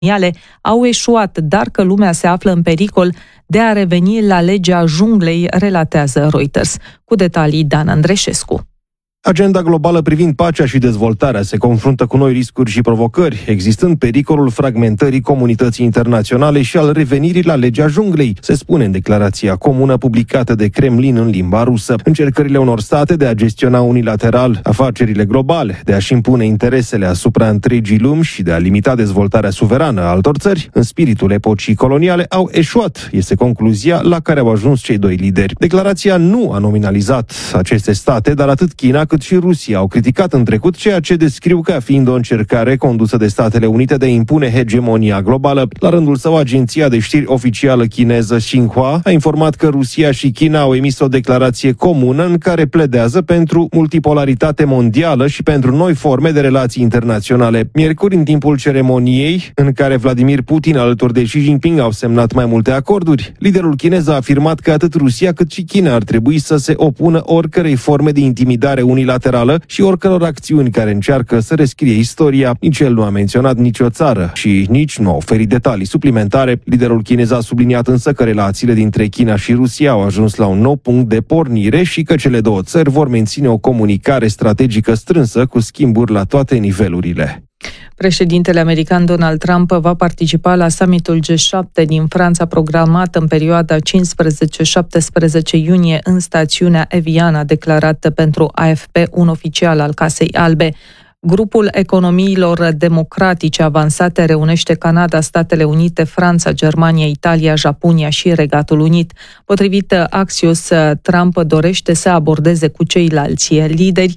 coloniale au eșuat, dar că lumea se află în pericol de a reveni la legea junglei, relatează Reuters. Cu detalii, Dan Andreșescu. Agenda globală privind pacea și dezvoltarea se confruntă cu noi riscuri și provocări, existând pericolul fragmentării comunității internaționale și al revenirii la legea junglei, se spune în declarația comună publicată de Kremlin în limba rusă. Încercările unor state de a gestiona unilateral afacerile globale, de a-și impune interesele asupra întregii lumi și de a limita dezvoltarea suverană a altor țări, în spiritul epocii coloniale, au eșuat, este concluzia la care au ajuns cei doi lideri. Declarația nu a nominalizat aceste state, dar atât China cât și Rusia au criticat în trecut ceea ce descriu ca fiind o încercare condusă de Statele Unite de a impune hegemonia globală. La rândul său, agenția de știri oficială chineză Xinhua a informat că Rusia și China au emis o declarație comună în care pledează pentru multipolaritate mondială și pentru noi forme de relații internaționale. Miercuri, în timpul ceremoniei, în care Vladimir Putin alături de Xi Jinping au semnat mai multe acorduri, liderul chinez a afirmat că atât Rusia cât și China ar trebui să se opună oricărei forme de intimidare unilaterală și oricăror acțiuni care încearcă să rescrie istoria. Nici el nu a menționat nicio țară și nici nu a oferit detalii suplimentare. Liderul chinez a subliniat însă că relațiile dintre China și Rusia au ajuns la un nou punct de pornire și că cele două țări vor menține o comunicare strategică strânsă cu schimburi la toate nivelurile. Președintele american Donald Trump va participa la summitul G7 din Franța, programat în perioada 15-17 iunie în stațiunea Evian, a declarat pentru AFP un oficial al Casei Albe. Grupul economiilor democratice avansate reunește Canada, Statele Unite, Franța, Germania, Italia, Japonia și Regatul Unit. Potrivit Axios, Trump dorește să abordeze cu ceilalți lideri,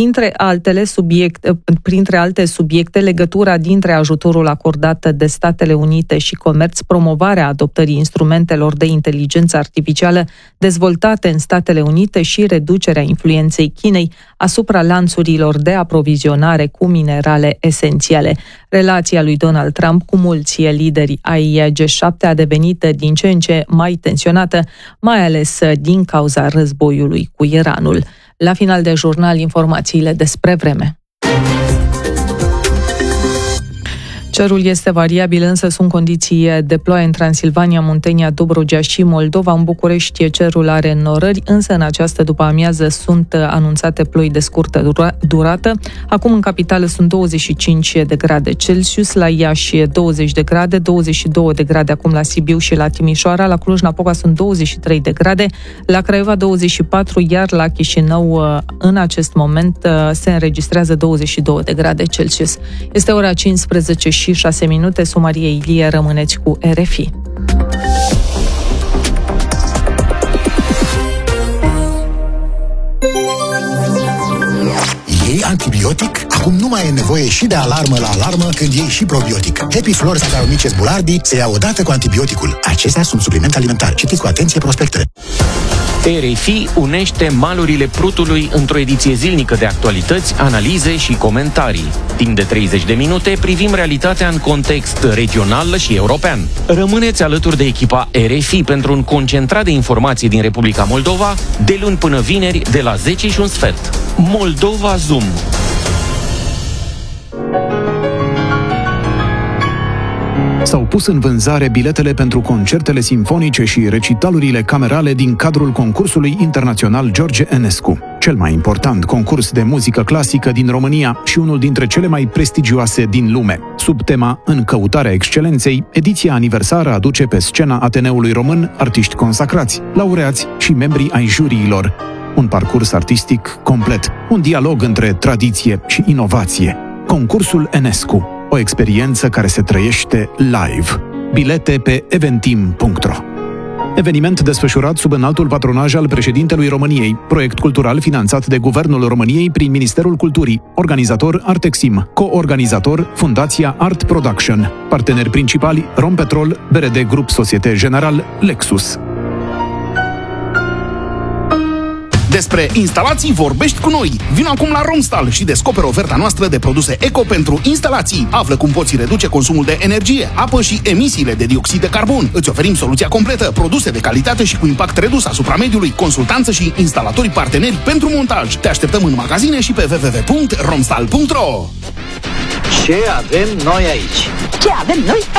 printre alte subiecte, legătura dintre ajutorul acordat de Statele Unite și comerț, promovarea adoptării instrumentelor de inteligență artificială dezvoltate în Statele Unite și reducerea influenței Chinei asupra lanțurilor de aprovizionare cu minerale esențiale. Relația lui Donald Trump cu mulți lideri ai G7 a devenit din ce în ce mai tensionată, mai ales din cauza războiului cu Iranul. La final de jurnal, informațiile despre vreme. Cerul este variabil, însă sunt condiții de ploaie în Transilvania, Muntenia, Dobrogea și Moldova. În București cerul are norări, însă în această după-amiază sunt anunțate ploi de scurtă durată. Acum în capitală sunt 25 de grade Celsius, la Iași 20 de grade, 22 de grade acum la Sibiu și la Timișoara, la Cluj-Napoca sunt 23 de grade, la Craiova 24, iar la Chișinău în acest moment se înregistrează 22 de grade Celsius. Este ora 15 și 6 minute, Maria Ilie, rămâneți cu RFI. Iei antibiotic? Acum nu mai e nevoie și de alarmă la alarmă când iei și probiotic. Happy Flora Saccharomyces boulardii se ia odată cu antibioticul. Acestea sunt suplimente alimentare. Citiți cu atenție prospectele. RFI unește malurile Prutului într-o ediție zilnică de actualități, analize și comentarii. Timp de 30 de minute privim realitatea în context regional și european. Rămâneți alături de echipa RFI pentru un concentrat de informații din Republica Moldova, de luni până vineri, de la 10:15. Moldova Zoom. S-au pus în vânzare biletele pentru concertele simfonice și recitalurile camerale din cadrul concursului internațional George Enescu, cel mai important concurs de muzică clasică din România și unul dintre cele mai prestigioase din lume. Sub tema În căutarea excelenței, ediția aniversară aduce pe scena Ateneului Român artiști consacrați, laureați și membrii ai juriilor. Un parcurs artistic complet, un dialog între tradiție și inovație. Concursul Enescu, o experiență care se trăiește live. Bilete pe eventim.ro. Eveniment desfășurat sub înaltul patronaj al președintelui României, proiect cultural finanțat de Guvernul României prin Ministerul Culturii, organizator Artexim, coorganizator Fundația Art Production, parteneri principali Rompetrol, BRD Grup Societe General, Lexus. Despre instalații vorbești cu noi. Vino acum la Romstal și descoperă oferta noastră de produse eco pentru instalații. Află cum poți reduce consumul de energie, apă și emisiile de dioxid de carbon. Îți oferim soluția completă, produse de calitate și cu impact redus asupra mediului, consultanță și instalatorii parteneri pentru montaj. Te așteptăm în magazine și pe www.romstal.ro. Ce avem noi aici? Ce avem noi